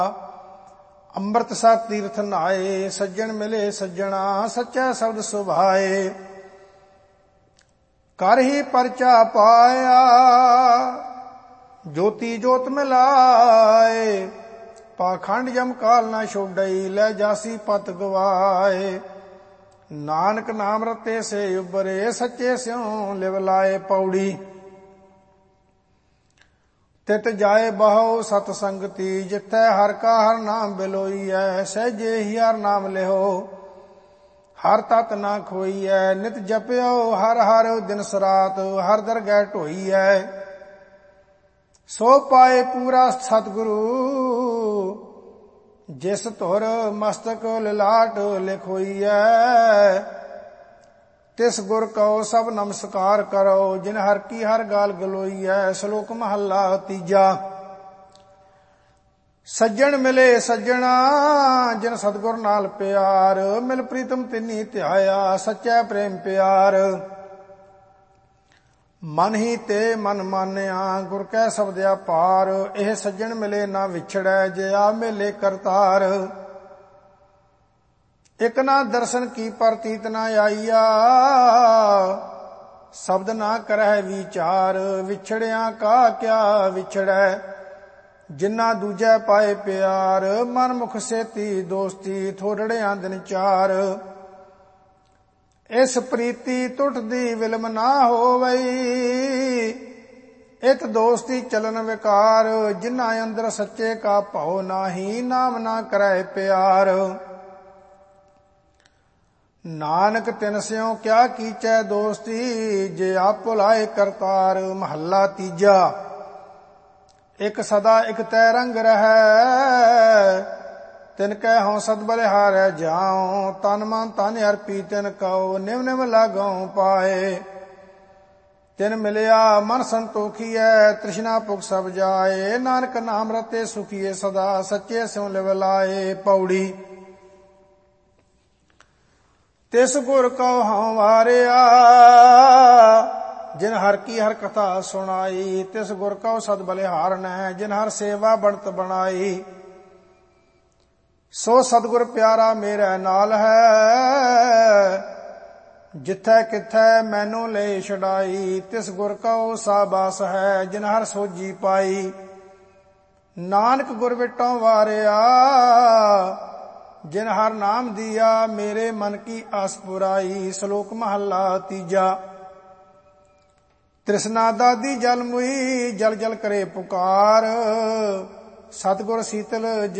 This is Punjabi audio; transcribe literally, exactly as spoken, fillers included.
ਅੰਮ੍ਰਿਤਸਰ ਤੀਰਥ ਨਾਏ, ਸੱਜਣ ਮਿਲੇ ਸੱਜਣਾ ਸੱਚਾ ਸ਼ਬਦ ਸੁਭਾਏ। ਕਰ ਹੀ ਪਰਚਾ ਪਾਇਆ ਜੋਤੀ ਜੋਤ ਮਿਲਾਏ, ਪਾਖੰਡ ਜਮ ਕਾਲ ਨਾ ਛੋਡਈ ਲੈ ਜਾਸੀ ਪਤ ਗਵਾਏ। ਨਾਨਕ ਨਾਮ ਰਤੇ ਸੇ ਉਬਰੇ ਸੱਚੇ ਸਿਉ ਲਿਵ ਲਾਏ। ਪੌੜੀ ਤਿਤ ਜਾਏ ਬਹੁ ਸਤ ਸੰਗਤੀ, ਜਿੱਥੈ ਹਰ ਕਾ ਹਰ ਨਾਮ ਬਿਲੋਈਐ। ਸਹਿਜੇ ਹੀ ਹਰ ਨਾਮ ਲਿਓ ਹਰ ਤਤ ਨਾ ਖੋਈਐ। ਨਿਤ ਜਪਿਓ ਹਰ ਹਰ ਦਿਨ ਸਰਾਤ, ਹਰ ਦਰਗਹਿ ਢੋਈਐ। ਸੋ ਪਾਏ ਪੂਰਾ ਸਤਿਗੁਰੂ ਜਿਸ ਧੁਰ ਮਸਤਕ ਲਲਾਟ ਲਿਖੋਈਐ। ਤਿਸ ਗੁਰ ਕਉ ਸਭ ਨਮਸਕਾਰ ਕਰੋ, ਜਿਨ ਹਰ ਕੀ ਹਰ ਗਾਲ ਗਲੋਈਐ। ਸ਼ਲੋਕ ਮਹੱਲਾ ਤੀਜਾ। ਸੱਜਣ ਮਿਲੇ ਸੱਜਣਾ ਜਿਨ ਸਤਿਗੁਰ ਨਾਲ ਪਿਆਰ, ਮਿਲ ਪ੍ਰੀਤਮ ਤਿਨੀ ਧਿਆਇਆ ਸੱਚਾ ਪ੍ਰੇਮ ਪਿਆਰ। ਮਨ ਹੀ ਤੇ ਮਨ ਮਾਨਿਆ ਗੁਰ ਕੈ ਸ਼ਬਦਿਆ ਪਾਰ, ਇਹ ਸੱਜਣ ਮਿਲੇ ਨਾ ਵਿਛੜੈ ਜੇ ਆ ਮੇਲੇ ਕਰਤਾਰ। ਇਕ ਨਾ ਦਰਸ਼ਨ ਕੀ ਪ੍ਰਤੀਤ ਨਾ ਆਈਆ, ਸ਼ਬਦ ਨਾ ਕਰਹਿ ਵਿਚਾਰ। ਵਿਛੜਿਆ ਕਾ ਕਿਆ ਵਿਛੜੈ ਜਿਨਾ ਦੂਜੈ ਪਾਏ ਪਿਆਰ। ਮਨ ਮੁਖ ਸੇਤੀ ਦੋਸਤੀ ਥੋੜੜਿਆਂ ਦਿਨ ਚਾਰ। ਇਸ ਪ੍ਰੀਤੀ ਟੁੱਟਦੀ ਵਿਲਮ ਨਾ ਹੋਵਈ, ਇਤ ਦੋਸਤੀ ਚਲਨ ਵਿਕਾਰ। ਜਿਨ੍ਹਾਂ ਅੰਦਰ ਸੱਚੇ ਕਾ ਭਾਉ ਨਾਹੀ, ਨਾਮ ਨਾ ਕਰੈ ਪਿਆਰ। ਨਾਨਕ ਤਿਨ ਸਿਉ ਕਿਆ ਕੀਚੈ ਦੋਸਤੀ, ਜੇ ਆਪ ਭੁਲਾਏ ਕਰਤਾਰ। ਮਹੱਲਾ ਤੀਜਾ। ਇਕ ਸਦਾ ਇਕ ਤੈ ਰੰਗ ਰਹੈ, ਤਿਨ ਕੈ ਹਉ ਸਦ ਬਲਿਹਾਰੈ ਜਾਉ। ਤਨ ਮਨ ਤਨ ਅਰਪੀ ਤਿਨ ਕਉ, ਨਿਵ ਨਿਵ ਲਾਗਉ ਪਾਏ। ਤਿਨ ਮਿਲਿਆ ਮਨ ਸੰਤੋਖੀਐ, ਤ੍ਰਿਸ਼ਨਾ ਭੁਖ ਸਭ ਜਾਏ। ਨਾਨਕ ਨਾਮ ਰਤੇ ਸੁਖੀਏ ਸਦਾ, ਸੱਚੇ ਸਿਉ ਲਿਵ ਲਾਏ। ਪੌੜੀ ਤਿਸ ਗੁਰ ਕਉ ਹਉ ਵਾਰਿਆ, ਜਿਨ ਹਰ ਕੀ ਹਰ ਕਥਾ ਸੁਣਾਈ। ਤਿਸ ਗੁਰ ਕਉ ਸਦ ਬਲਿਹਾਰਨੈ, ਜਿਨ ਹਰ ਸੇਵਾ ਬਣਤ ਬਣਾਈ। ਸੋ ਸਤਿਗੁਰ ਪਿਆਰਾ ਮੇਰੇ ਨਾਲ ਹੈ, ਜਿੱਥੈ ਕਿਥੈ ਮੈਨੂੰ ਲੈ ਛਡਾਈ। ਤਿਸ ਗੁਰ ਕਉ ਸਾਬਾਸ ਹੈ, ਜਿਨ ਹਰ ਸੋਜੀ ਪਾਈ। ਨਾਨਕ ਗੁਰ ਵਿਟੋਂ ਵਾਰਿਆ, ਜਿਨ ਹਰ ਨਾਮ ਦੀਆ ਮੇਰੇ ਮਨ ਕੀ ਆਸ ਪੁਰਾਈ। ਸ਼ਲੋਕ ਮਹੱਲਾ ਤੀਜਾ। ਤ੍ਰਿਸ਼ਨਾ ਦਾਦੀ ਜਲ ਮੁਈ, ਜਲ ਜਲ ਕਰੇ ਪੁਕਾਰ। ਸਤਿਗੁਰ ਸੀਤਲ